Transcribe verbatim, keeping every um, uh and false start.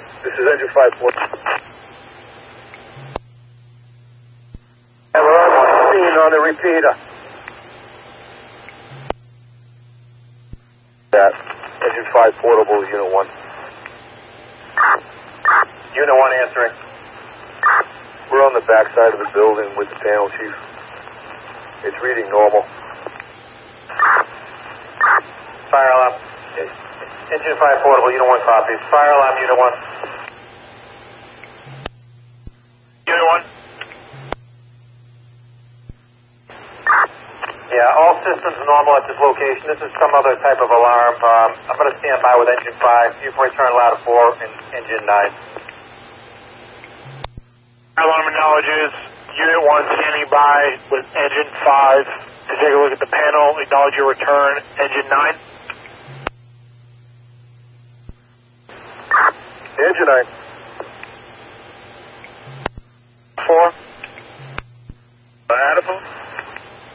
This is engine five four. And we're on scene on the repeater. That. Engine five portable, unit one. Unit one answering. We're on the back side of the building with the panel chief. It's reading normal. Fire alarm. Engine five portable, unit one copies. Fire alarm, unit one. Unit one. Yeah, all systems normal at this location. This is some other type of alarm. Um, I'm going to stand by with engine five. Viewpoint turn ladder four and engine nine. Alarm acknowledges unit one standing by with engine five to take a look at the panel. Acknowledge your return. Engine nine. Engine nine. Four.